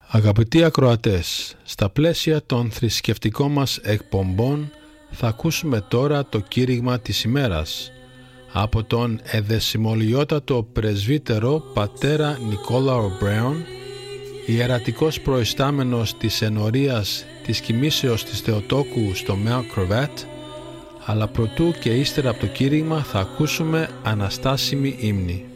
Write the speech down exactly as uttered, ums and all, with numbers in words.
Αγαπητοί ακροατές, στα πλαίσια των θρησκευτικών μας εκπομπών θα ακούσουμε τώρα το κήρυγμα της ημέρας από τον εδεσιμολιότατο πρεσβύτερο πατέρα Νικόλαο Μπράουν, ιερατικός προϊστάμενος της ενορίας της κοιμήσεως της Θεοτόκου στο Mount Cravat, αλλά προτού και ύστερα από το κήρυγμα θα ακούσουμε αναστάσιμη ύμνη.